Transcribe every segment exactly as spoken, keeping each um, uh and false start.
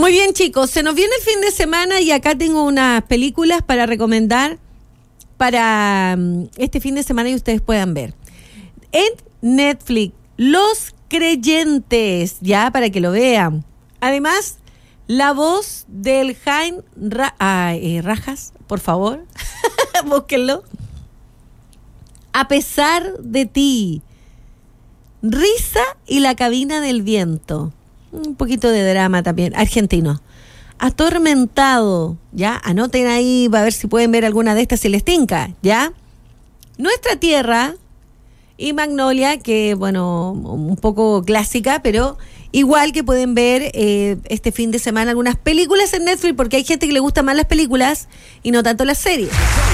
Muy bien, chicos, se nos viene el fin de semana y acá tengo unas películas para recomendar para um, este fin de semana y ustedes puedan ver. En Netflix, Los Creyentes, ya, para que lo vean. Además, la voz del Jaime Ra- ah, eh, Rajas, por favor, búsquenlo. A pesar de ti. Risa y la cabina del viento. Un poquito de drama también, argentino. Atormentado, ¿ya? Anoten ahí, va a ver si pueden ver alguna de estas si les tinca, ¿ya? Nuestra Tierra y Magnolia, que, bueno, un poco clásica, pero igual que pueden ver eh, este fin de semana algunas películas en Netflix, porque hay gente que le gustan más las películas y no tanto las series.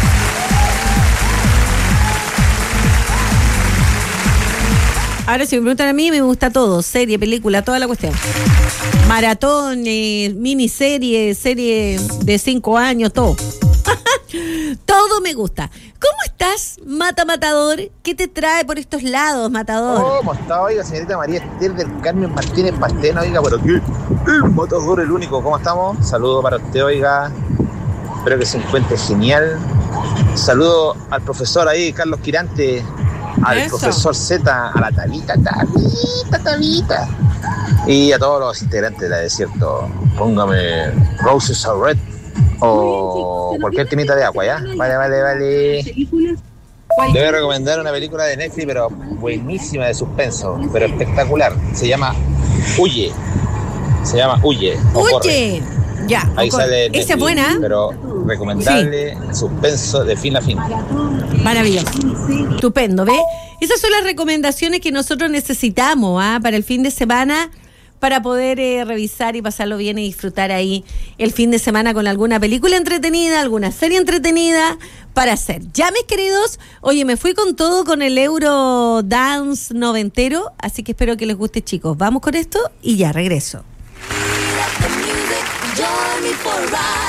Ahora, si me preguntan a mí, me gusta todo. Serie, película, toda la cuestión. Maratón, eh, miniserie, serie de cinco años, todo. Todo me gusta. ¿Cómo estás, Mata Matador? ¿Qué te trae por estos lados, Matador? ¿Cómo está, oiga, señorita María Esther del Carmen Martínez Pastena? Oiga, por aquí, el Matador, el único. ¿Cómo estamos? Saludo para usted, oiga. Espero que se encuentre genial. Saludo al profesor ahí, Carlos Quirante. Al Eso. Profesor Z, a la Tabita, Tabita, Tabita. Y a todos los integrantes de La Desierto. Póngame Roses Are Red o cualquier temita de agua, ¿ya? Vale, vale, vale. Le voy a recomendar una película de Netflix, pero buenísima, de suspenso, pero espectacular. Se llama Huye. Se llama Huye. Huye. Ya. Ahí sale Netflix, esa es buena. Pero recomendable, sí. Suspenso de fin a fin. Maravilloso. Estupendo, ¿ves? Esas son las recomendaciones que nosotros necesitamos ¿ah? para el fin de semana, para poder eh, revisar y pasarlo bien y disfrutar ahí el fin de semana con alguna película entretenida, alguna serie entretenida para hacer. Ya, mis queridos, oye, me fui con todo con el Euro Dance noventero, así que espero que les guste, chicos. Vamos con esto y ya regreso.